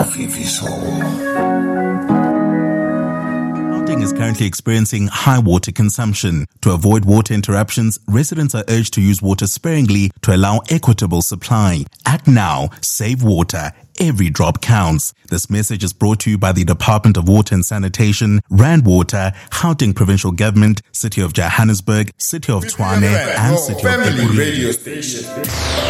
Gauteng is currently experiencing high water consumption. To avoid water interruptions, residents are urged to use water sparingly to allow equitable supply. Act now, save water. Every drop counts. This message is brought to you by the Department of Water and Sanitation, Rand Water, Gauteng Provincial Government, City of Johannesburg, City of Tshwane, and City of Ekurhuleni.